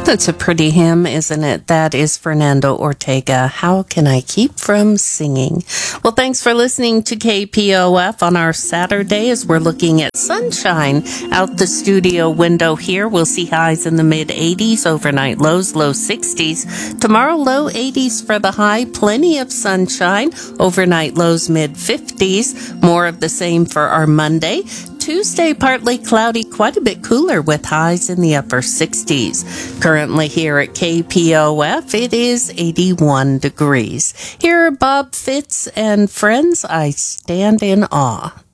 That's a pretty hymn, isn't it? That is Fernando Ortega. How can I keep from singing? Well, thanks for listening to KPOF on our Saturday as we're looking at sunshine out the studio window here. We'll see highs in the mid-80s, overnight lows, low 60s. Tomorrow, low 80s for the high, plenty of sunshine, overnight lows mid-50s. More of the same for our Monday. Tuesday, partly cloudy, quite a bit cooler with highs in the upper 60s. Currently here at KPOF, it is 81 degrees. Here are Bob Fitts and Friends, I Stand in Awe.